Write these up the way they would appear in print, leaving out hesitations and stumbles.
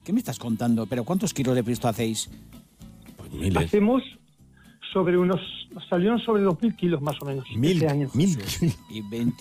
¿Qué me estás contando? ¿Pero cuántos kilos de pisto hacéis? Pues miles. Hacemos salieron sobre 2.000 kilos más o menos. 1.000. Y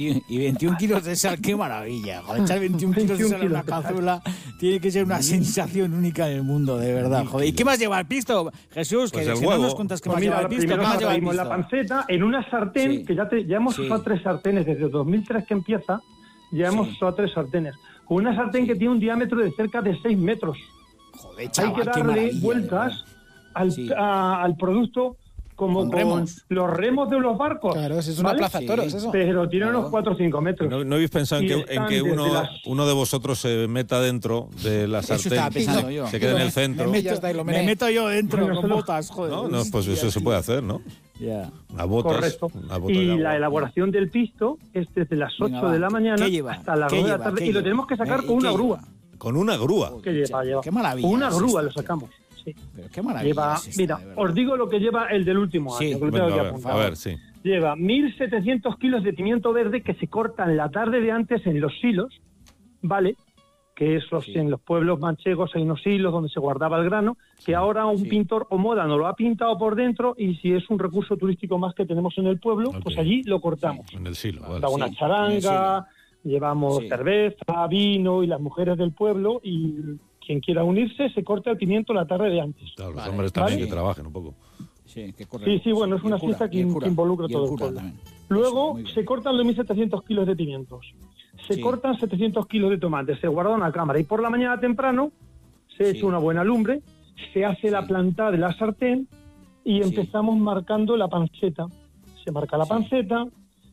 21 kilos de sal, qué maravilla. Joder, echar 21 kilos de sal en una cazuela tiene que ser una sensación única en el mundo, de verdad. Joder. ¿Y qué más lleva el pisto, Jesús? Pues que el si huevo. no nos cuentas qué Pues más mira, lleva el pisto, ¿qué primero más lleva el traímos pisto? la panceta en una sartén, Sí. que ya hemos Sí. usado 3 sartenes, desde 2003 que empieza, ya hemos Sí. usado 3 sartenes. Con una sartén que tiene un diámetro de cerca de 6 metros. Joder, Hay chaval, que qué darle maravilla, vueltas Sí. al producto como Con con remos. los remos de los barcos. Claro, es una ¿vale? plaza de toros, Sí. eso. Pero tiene Claro. unos 4 o 5 metros. ¿No habéis pensado en Y que están uno, desde las- uno de vosotros se meta dentro de la Eso sartén? estaba pensando yo. Se quede en el centro. Me ya está y lo Me mené. meto yo dentro Bueno, con solo- botas, joder. No, pues eso se puede hacer, ¿no? Ya. A botas. Correcto. A botas de Y agua. la elaboración del pisto es desde las 8 Venga, va. de la mañana ¿Qué lleva? hasta las ¿Qué 2 de la lleva? tarde. ¿Qué Y lo lleva? tenemos que sacar ¿Y con una qué grúa. lleva? Con una grúa. ¿Qué lleva? Qué maravilla Con una es grúa esta, lo tío. sacamos. Sí. Pero qué maravilla Lleva, es esta, mira, de verdad. os digo lo que lleva el del último Sí. año, que lo Venga, tengo aquí a ver, apuntado. a ver, sí. Lleva 1.700 kilos de pimiento verde que se cortan la tarde de antes en los silos, ¿vale? Que es en los pueblos manchegos hay unos silos donde se guardaba el grano, que ahora un pintor o moda nos lo ha pintado por dentro, y si es un recurso turístico más que tenemos en el pueblo, Ok. pues allí lo cortamos. En el silo, vale. Da una Sí, charanga, llevamos Sí. cerveza, vino, y las mujeres del pueblo, y quien quiera unirse se corta el pimiento la tarde de antes. Claro, los Vale. hombres también Vale. que trabajen un poco. Sí, que corre. Sí, bueno, es Y una el cura, fiesta que y el cura, involucra y todo el cura pueblo. también. Luego Eso, muy bien. se cortan los 1.700 kilos de pimientos, se Sí. cortan 700 kilos de tomates, se guarda en una cámara, y por la mañana temprano se Sí. echa una buena lumbre, se hace la planta de la sartén y Sí. empezamos marcando la panceta. Se marca la Sí. panceta,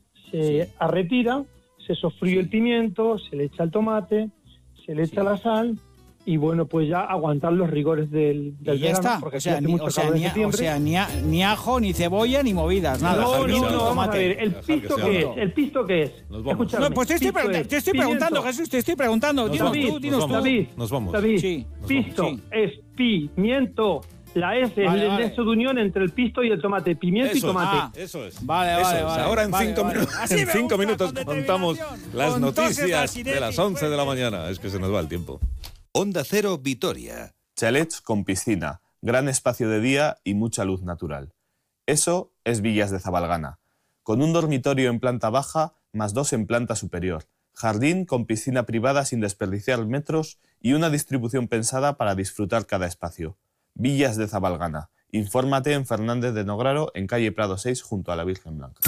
se Sí. arretira, se sofríe el pimiento, se le echa el tomate, se le echa Sí. la sal, y bueno, pues ya aguantar los rigores del Y ya verano, está. porque O sea, aquí hace mucho calor en septiembre. ni ajo, ni cebolla, ni movidas, nada. No, Pimiento y vamos a tomate. ver, ¿el Dejar que pisto sea qué es? algo. ¿El pisto qué es? Nos vamos. Escúchame, No, pues te estoy pisto es preguntando, pimiento. Jesús, te estoy preguntando. Nos Dinos David, tú, dinos nos tú. vamos. David, Nos vamos. David, Sí. pisto Sí. es pimiento. La S es Vale, el vale. nexo de unión entre el pisto y el tomate. Pimiento y Eso es. tomate. Ah. Eso es. Vale, Eso vale, es. vale. Ahora en Vale, 5 vale. minutos, Así en me 5 gusta, minutos con contamos determinación. las Con toses noticias asinéticas, de las 11 de la fuerte. mañana. Es que se nos va el tiempo. Onda Cero Vitoria. Chalets con piscina, gran espacio de día y mucha luz natural. Eso es Villas de Zabalgana, con un dormitorio en planta baja más 2 en planta superior, jardín con piscina privada sin desperdiciar metros y una distribución pensada para disfrutar cada espacio. Villas de Zabalgana. Infórmate en Fernández de Nograro, en calle Prado 6, junto a la Virgen Blanca.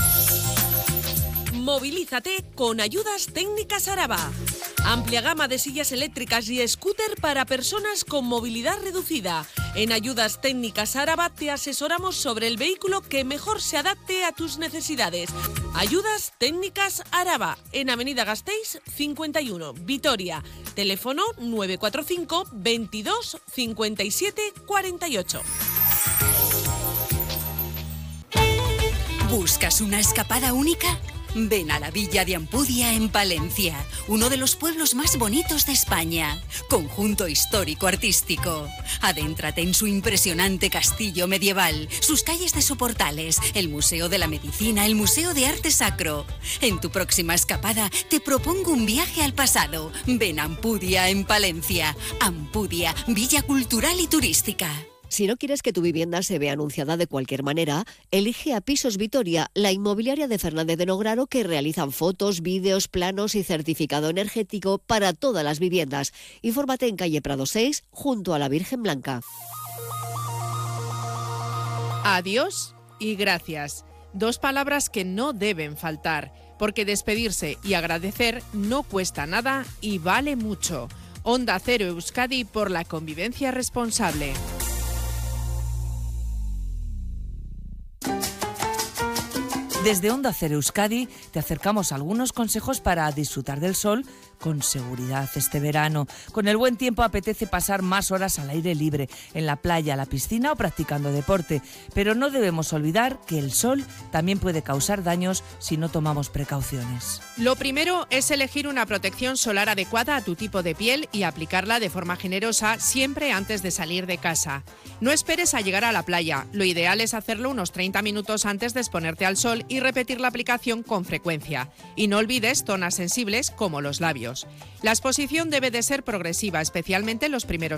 Movilízate con Ayudas Técnicas Araba. Amplia gama de sillas eléctricas y scooter para personas con movilidad reducida. En Ayudas Técnicas Araba te asesoramos sobre el vehículo que mejor se adapte a tus necesidades. Ayudas Técnicas Araba, en Avenida Gasteiz 51, Vitoria. Teléfono 945 22 57 48. ¿Buscas una escapada única? Ven a la Villa de Ampudia en Palencia, uno de los pueblos más bonitos de España. Conjunto histórico-artístico. Adéntrate en su impresionante castillo medieval, sus calles de soportales, el Museo de la Medicina, el Museo de Arte Sacro. En tu próxima escapada te propongo un viaje al pasado. Ven a Ampudia en Palencia. Ampudia, Villa Cultural y Turística. Si no quieres que tu vivienda se vea anunciada de cualquier manera, elige a Pisos Vitoria, la inmobiliaria de Fernández de Nograro, que realizan fotos, vídeos, planos y certificado energético para todas las viviendas. Infórmate en calle Prado 6, junto a la Virgen Blanca. Adiós y gracias. 2 palabras que no deben faltar, porque despedirse y agradecer no cuesta nada y vale mucho. Onda Cero Euskadi por la convivencia responsable. Desde Onda Cero Euskadi te acercamos algunos consejos para disfrutar del sol con seguridad este verano. Con el buen tiempo apetece pasar más horas al aire libre, en la playa, la piscina o practicando deporte. Pero no debemos olvidar que el sol también puede causar daños si no tomamos precauciones. Lo primero es elegir una protección solar adecuada a tu tipo de piel y aplicarla de forma generosa siempre antes de salir de casa. No esperes a llegar a la playa. Lo ideal es hacerlo unos 30 minutos antes de exponerte al sol y repetir la aplicación con frecuencia. Y no olvides zonas sensibles como los labios. La exposición debe de ser progresiva, especialmente en los primeros